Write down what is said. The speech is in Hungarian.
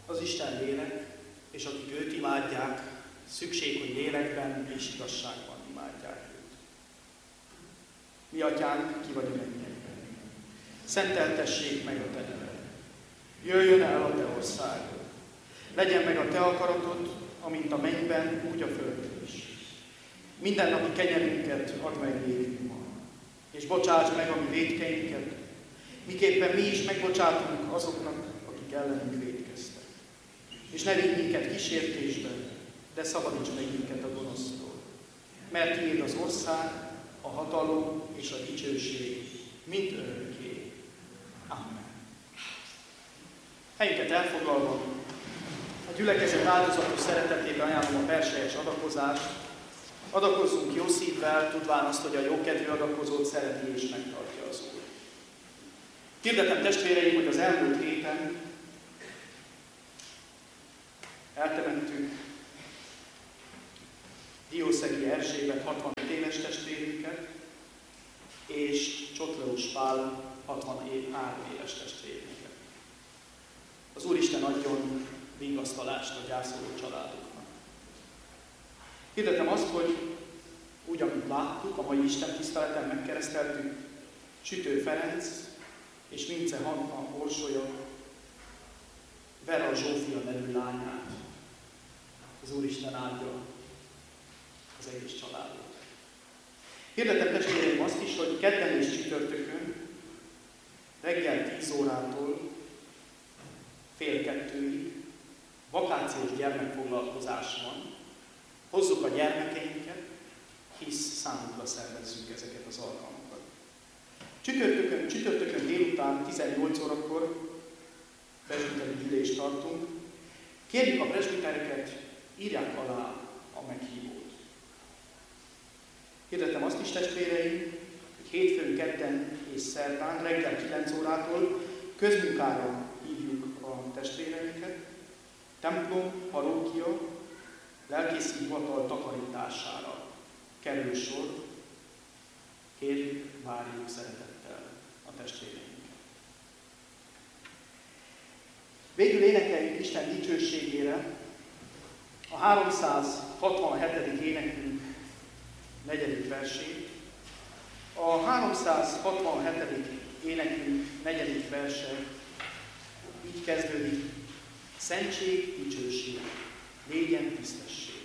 az Isten lélek, és akik őt imádják, szükség, hogy lélekben és igazságban imádják őt. Mi atyánk, ki vagy a mennyekben. Szenteltessék meg a te neved. Jöjjön el a te országod. Legyen meg a te akaratod, amint a mennyben, úgy a földön is. Mindennapi kenyerünket add meg nékünk ma, és bocsáss meg a mi vétkeinket, miképpen mi is megbocsátunk azoknak, akik ellenünk vétkeztek. És ne vigy minket kísértésbe, de szabadíts meg minket a gonosztól. Mert tiéd az ország, a hatalom és a dicsőség mind örökké. Amen. Helyünket elfoglalva, a gyülekezet áldozatos szeretetében ajánlom a perselyes adakozást. Adakozzunk jó szívvel, tudván azt, hogy a jókedvű adakozót szereti és megtartja az Úr. Hirdetem testvéreim, hogy az elmúlt héten eltemettük Diószegi Erzsébet 65 éves testvérünket, és Csotlós Pál 63 éves testvérünket. Az Úristen adjon vigasztalást a gyászoló családoknak. Hirdetem azt, hogy úgy, amit láttuk, a mai Isten tiszteleten megkereszteltük Sütő Ferenc és Mince Hanna Orsolya Vera Zsófia nevű lányát. Az Úristen áldja az egész családot. Hirdetem testvéreim azt is, hogy kedden és csütörtökön reggel 10 órától fél 2-ig vakációs gyermekfoglalkozás van. Hozzuk a gyermekeinket, hisz számukra szervezzük ezeket az alkalmakat. Csütörtökön délután 18 órakor presbiteri gyűlést tartunk. Kérjük a presbitereket, írják alá a meghívót. Hirdetem azt is, testvéreim, hogy hétfőn, kedden és szerdán reggel 9 órától közmunkára hívjuk a testvéreinket. Templom, parókia, lelkészi hivatal takarítására kerül sor. Kérjük, várjuk szeretettel a testvéreinket. Végül énekeljük Isten dicsőségére a 367. énekünk 4. versét. A 367. énekünk 4. verse így kezdődik: Szentség, dicsőség, légyen tisztesség.